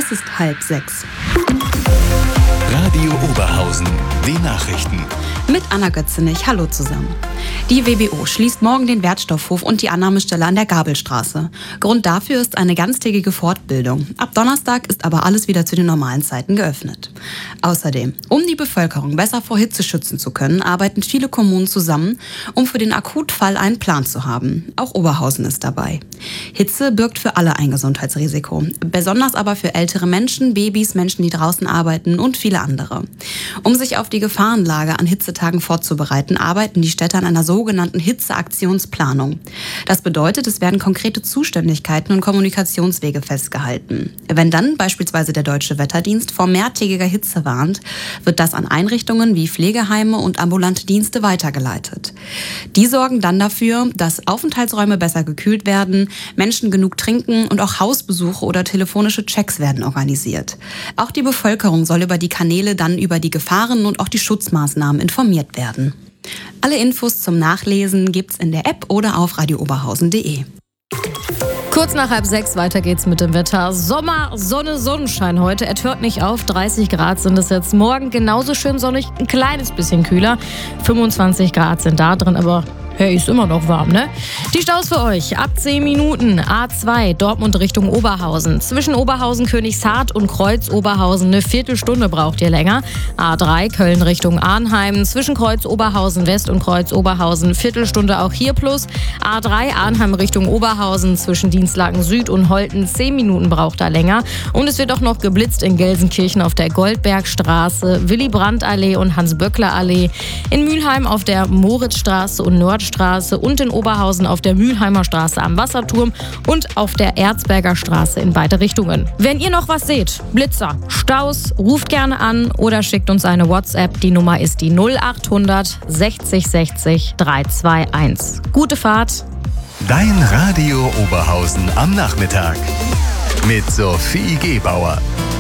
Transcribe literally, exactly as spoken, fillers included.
Es ist halb sechs. Radio Oberhausen, die Nachrichten. Mit Anna Götzenich, hallo zusammen. Die W B O schließt morgen den Wertstoffhof und die Annahmestelle an der Gabelstraße. Grund dafür ist eine ganztägige Fortbildung. Ab Donnerstag ist aber alles wieder zu den normalen Zeiten geöffnet. Außerdem, um die Bevölkerung besser vor Hitze schützen zu können, arbeiten viele Kommunen zusammen, um für den Akutfall einen Plan zu haben. Auch Oberhausen ist dabei. Hitze birgt für alle ein Gesundheitsrisiko. Besonders aber für ältere Menschen, Babys, Menschen, die draußen arbeiten und viele andere. Um sich auf die Gefahrenlage an Hitzetagen vorzubereiten, arbeiten die Städte an einer sogenannten Hitzeaktionsplanung. Das bedeutet, es werden konkrete Zuständigkeiten und Kommunikationswege festgehalten. Wenn dann beispielsweise der Deutsche Wetterdienst vor mehrtägiger Hitze warnt, wird das an Einrichtungen wie Pflegeheime und ambulante Dienste weitergeleitet. Die sorgen dann dafür, dass Aufenthaltsräume besser gekühlt werden, Menschen genug trinken und auch Hausbesuche oder telefonische Checks werden organisiert. Auch die Bevölkerung soll über die Kanäle dann über die Gefahren und auch die Schutzmaßnahmen informiert werden. Alle Infos zum Nachlesen gibt's in der App oder auf radio oberhausen punkt de. Kurz nach halb sechs, weiter geht's mit dem Wetter. Sommer, Sonne, Sonnenschein heute. Er hört nicht auf. dreißig Grad sind es jetzt. Morgen genauso schön sonnig, ein kleines bisschen kühler. fünfundzwanzig Grad sind da drin, aber hey, ist immer noch warm, ne? Die Staus für euch. Ab zehn Minuten. A zwei, Dortmund Richtung Oberhausen. Zwischen Oberhausen, Königshardt und Kreuz Oberhausen eine Viertelstunde braucht ihr länger. A drei, Köln Richtung Arnheim. Zwischen Kreuz Oberhausen West und Kreuz Oberhausen Viertelstunde auch hier plus. A drei, Arnheim Richtung Oberhausen. Zwischen Dienstlaken Süd und Holten zehn Minuten braucht er länger. Und es wird auch noch geblitzt in Gelsenkirchen auf der Goldbergstraße, Willy-Brandt-Allee und Hans-Böckler-Allee. In Mülheim auf der Moritzstraße und Nord Straße und in Oberhausen auf der Mülheimer Straße am Wasserturm und auf der Erzberger Straße in beide Richtungen. Wenn ihr noch was seht, Blitzer, Staus, ruft gerne an oder schickt uns eine WhatsApp. Die Nummer ist die null acht hundert sechzig sechzig dreihunderteinundzwanzig. Gute Fahrt. Dein Radio Oberhausen am Nachmittag mit Sophie Gebauer.